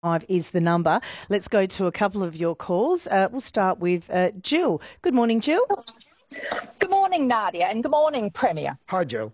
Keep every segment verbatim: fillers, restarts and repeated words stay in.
Five is the number. Let's go to a couple of your calls. Uh, we'll start with uh, Jill. Good morning, Jill. Good morning, Nadia, and good morning, Premier. Hi, Jill.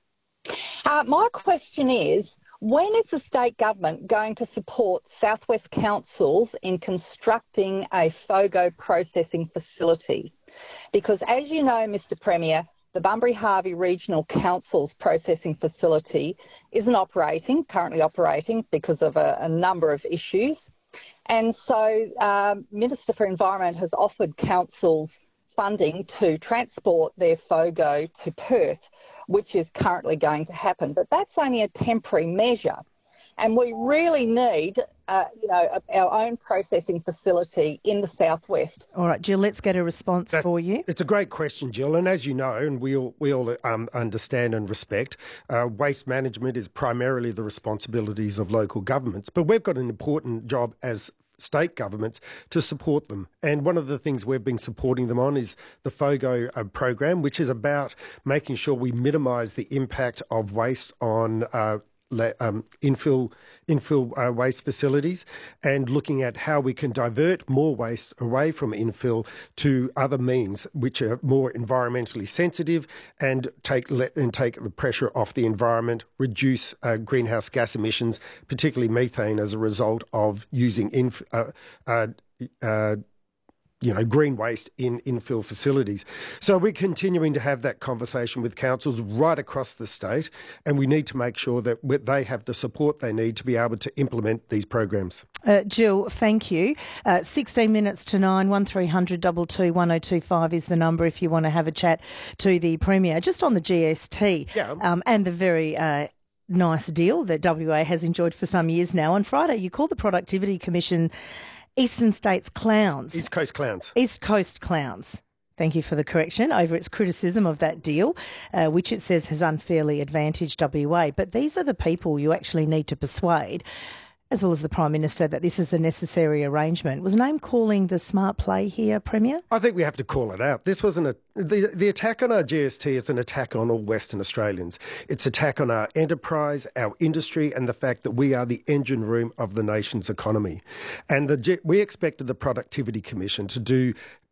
Uh, my question is, when is the state government going to support Southwest councils in constructing a FOGO processing facility? Because as you know, Mister Premier, the Bunbury-Harvey Regional Council's processing facility isn't operating, currently operating because of a, a number of issues. And so um, Minister for Environment has offered councils funding to transport their FOGO to Perth, which is currently going to happen. But that's only a temporary measure. And we really need, uh, you know, our own processing facility in the southwest. All right, Jill, let's get a response that, for you. It's a great question, Jill. And as you know, and we all, we all um, understand and respect, uh, waste management is primarily the responsibilities of local governments. But we've got an important job as state governments to support them. And one of the things we've been supporting them on is the FOGO uh, program, which is about making sure we minimise the impact of waste on uh, Um, infill infill uh, waste facilities, and looking at how we can divert more waste away from infill to other means which are more environmentally sensitive and take let, and take the pressure off the environment, reduce uh, greenhouse gas emissions, particularly methane, as a result of using inf- uh, uh, uh, you know, green waste in infill facilities. So we're continuing to have that conversation with councils right across the state, and we need to make sure that they have the support they need to be able to implement these programs. Uh, Jill, thank you. Uh, sixteen minutes to nine, one three hundred two two one oh two five is the number if you want to have a chat to the Premier. Just on the G S T yeah. um, and the very... Uh, nice deal that W A has enjoyed for some years now. On Friday, you called the Productivity Commission Eastern States clowns. East Coast clowns. East Coast clowns. Thank you for the correction over its criticism of that deal, uh, which it says has unfairly advantaged W A. But these are the people you actually need to persuade, as well as the Prime Minister, that this is a necessary arrangement. Was name calling the smart play here, Premier? I think we have to call it out. This wasn't a the the attack on our G S T is an attack on all Western Australians. It's an attack on our enterprise, our industry, and the fact that we are the engine room of the nation's economy. And the we expected the Productivity Commission to do.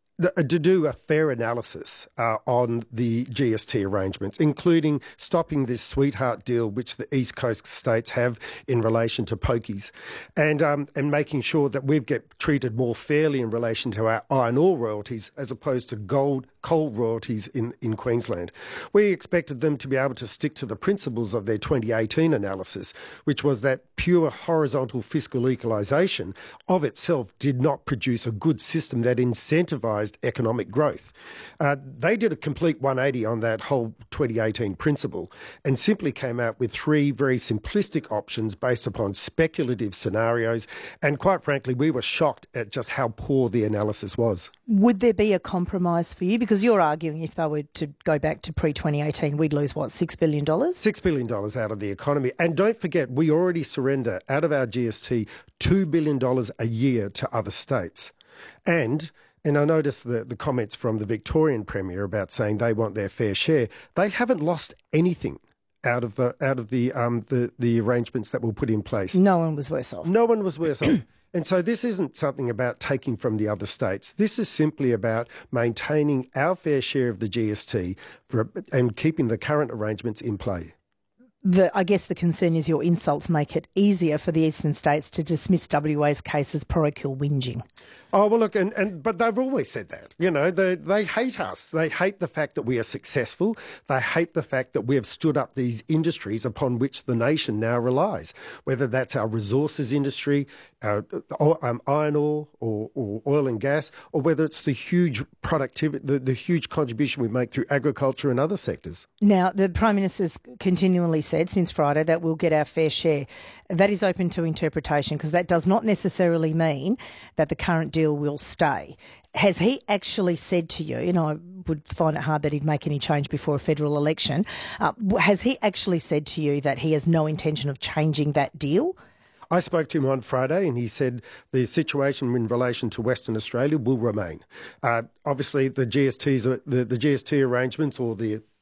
to do a fair analysis uh, on the G S T arrangements, including stopping this sweetheart deal which the East Coast states have in relation to pokies, and um, and making sure that we get treated more fairly in relation to our iron ore royalties as opposed to gold coal royalties in, in Queensland. We expected them to be able to stick to the principles of their twenty eighteen analysis, which was that pure horizontal fiscal equalisation of itself did not produce a good system that incentivised economic growth. Uh, they did a complete one eighty on that whole twenty eighteen principle and simply came out with three very simplistic options based upon speculative scenarios. And quite frankly, we were shocked at just how poor the analysis was. Would there be a compromise for you? Because you're arguing if they were to go back to pre twenty eighteen, we'd lose, what, six billion dollars? six billion dollars out of the economy. And don't forget, we already surrender out of our G S T two billion dollars a year to other states. And And I noticed the, the comments from the Victorian Premier about saying they want their fair share. They haven't lost anything out of the out of the um the, the arrangements that were put in place. No one was worse off. No one was worse off. And so this isn't something about taking from the other states. This is simply about maintaining our fair share of the G S T for, and keeping the current arrangements in play. The, I guess the concern is your insults make it easier for the eastern states to dismiss W A's case as parochial whinging. Oh, well, look, and, and but they've always said that. You know, they, they hate us. They hate the fact that we are successful. They hate the fact that we have stood up these industries upon which the nation now relies, whether that's our resources industry, our um, iron ore or, or oil and gas, or whether it's the huge productivity, the, the huge contribution we make through agriculture and other sectors. Now, the Prime Minister's continually said since Friday that we'll get our fair share. That is open to interpretation because that does not necessarily mean that the current deal will stay. Has he actually said to you, you know, I would find it hard that he'd make any change before a federal election, uh, has he actually said to you that he has no intention of changing that deal? I spoke to him on Friday and he said the situation in relation to Western Australia will remain. Uh, obviously, the G S Ts, the, the G S T arrangements or the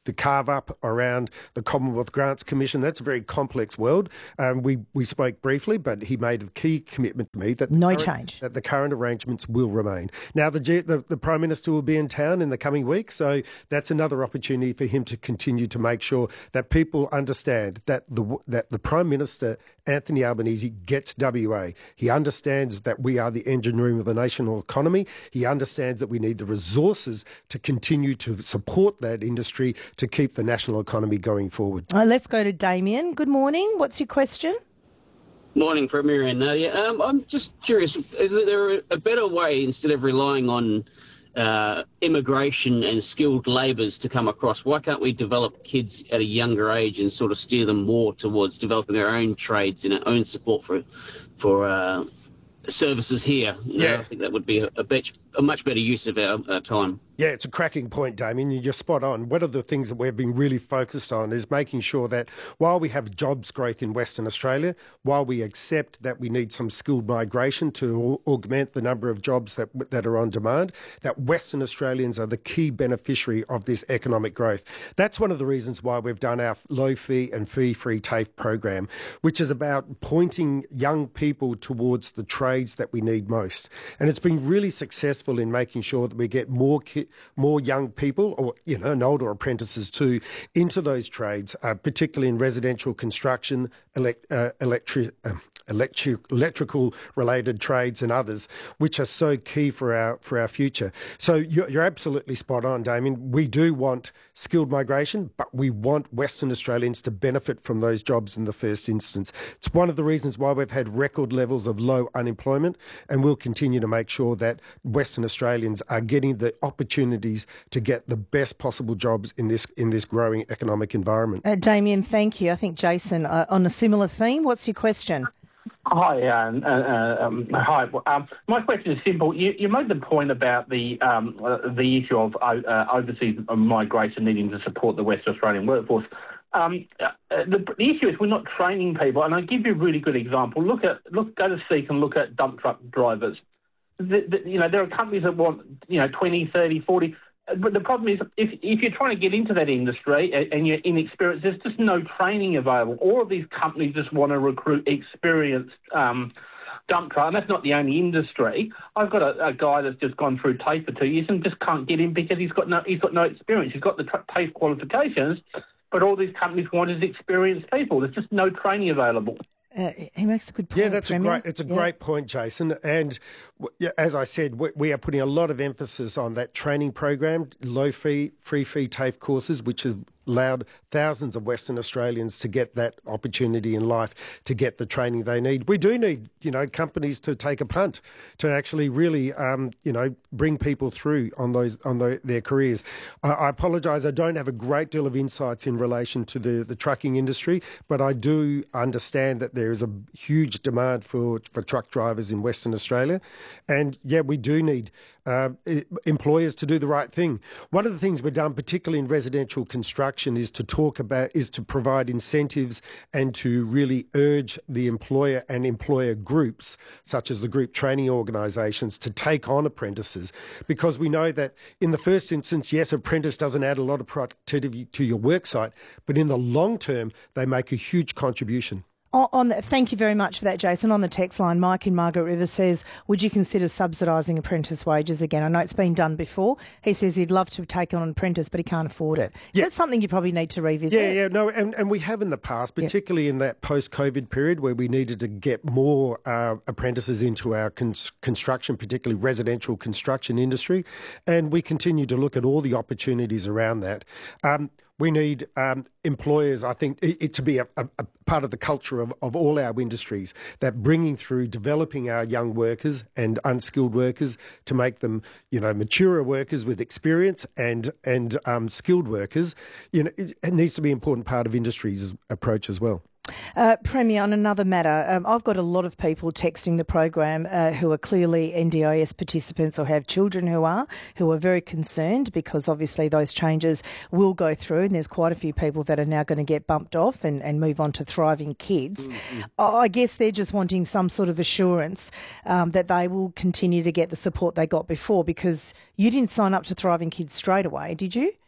the carve-up around the Commonwealth Grants Commission. That's a very complex world. Um, we, we spoke briefly, but he made a key commitment to me that the, no current, change. that the current arrangements will remain. Now, the, the, the Prime Minister will be in town in the coming week, so that's another opportunity for him to continue to make sure that people understand that the, that the Prime Minister, Anthony Albanese, gets W A. He understands that we are the engine room of the national economy. He understands that we need the resources to continue to support that industry to keep the national economy going forward. Uh, let's go to Damien. Good morning. What's your question? Morning, Premier and Nadia. Um, I'm just curious, is there a better way, instead of relying on uh, immigration and skilled labourers to come across, why can't we develop kids at a younger age and sort of steer them more towards developing their own trades and our own support for for uh, services here? Yeah. Uh, I think that would be a, a, bet- a much better use of our, our time. Yeah, it's a cracking point, Damien. You're spot on. One of the things that we've been really focused on is making sure that while we have jobs growth in Western Australia, while we accept that we need some skilled migration to augment the number of jobs that that are on demand, that Western Australians are the key beneficiary of this economic growth. That's one of the reasons why we've done our low fee and fee free TAFE program, which is about pointing young people towards the trades that we need most. And it's been really successful in making sure that we get more ki- more young people, or you know, and older apprentices too, into those trades, uh, particularly in residential construction, elect, uh, electric. Uh, Electric, electrical related trades and others, which are so key for our for our future. So you're, you're absolutely spot on, Damien. We do want skilled migration, but we want Western Australians to benefit from those jobs in the first instance. It's one of the reasons why we've had record levels of low unemployment, and we'll continue to make sure that Western Australians are getting the opportunities to get the best possible jobs in this in this growing economic environment. Uh, Damien, thank you. I think Jason, uh, on a similar theme, what's your question? Hi, uh, uh, um, hi. Um, my question is simple. You, you made the point about the um, uh, the issue of uh, overseas migration needing to support the West Australian workforce. Um, uh, the, the issue is we're not training people, and I'll give you a really good example. Look at look, go to Seek and look at dump truck drivers. The, the, you know, there are companies that want you know twenty, thirty, forty. But the problem is, if if you're trying to get into that industry and you're inexperienced, there's just no training available. All of these companies just want to recruit experienced um, dump truck, and that's not the only industry. I've got a, a guy that's just gone through TAFE for two years and just can't get in because he's got no he's got no experience. He's got the TAFE qualifications, but all these companies want is experienced people. There's just no training available. Uh, he makes a good point. Yeah, that's Premier. a great. It's a yeah. great point, Jason. And w- as I said, we, we are putting a lot of emphasis on that training program, low fee, free fee TAFE courses, which has allowed thousands of Western Australians to get that opportunity in life to get the training they need. We do need, you know, companies to take a punt to actually really, um, you know, bring people through on those on the, their careers. I, I apologise, I don't have a great deal of insights in relation to the, the trucking industry, but I do understand that there is a huge demand for, for truck drivers in Western Australia. And yeah, we do need uh, employers to do the right thing. One of the things we've done, particularly in residential construction, is to talk about, is to provide incentives and to really urge the employer and employer groups, such as the group training organisations, to take on apprentices, because we know that in the first instance, yes, apprentice doesn't add a lot of productivity to your work site, but in the long term, they make a huge contribution. On, on the, thank you very much for that, Jason. On the text line, Mike in Margaret River says, would you consider subsidising apprentice wages again? I know it's been done before. He says he'd love to take on an apprentice, but he can't afford it. Is yeah. that something you probably need to revisit? Yeah, yeah, no, and, and we have in the past, particularly yeah. in that post-COVID period where we needed to get more uh, apprentices into our con- construction, particularly residential construction industry, and we continue to look at all the opportunities around that. Um, We need um, employers, I think, it, it to be a, a, a part of the culture of, of all our industries, that bringing through developing our young workers and unskilled workers to make them, you know, mature workers with experience and and um, skilled workers, you know, it, it needs to be an important part of industry's approach as well. Uh, Premier, on another matter, um, I've got a lot of people texting the program uh, who are clearly N D I S participants or have children who are, who are very concerned because obviously those changes will go through, and there's quite a few people that are now going to get bumped off and, and move on to Thriving Kids. Mm-hmm. I guess they're just wanting some sort of assurance um, that they will continue to get the support they got before, because you didn't sign up to Thriving Kids straight away, did you?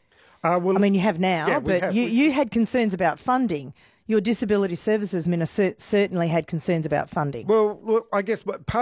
Uh, well, I mean, you have now, yeah, we but have. you, you had concerns about funding. Your Disability Services Minister certainly had concerns about funding. Well, look, I guess part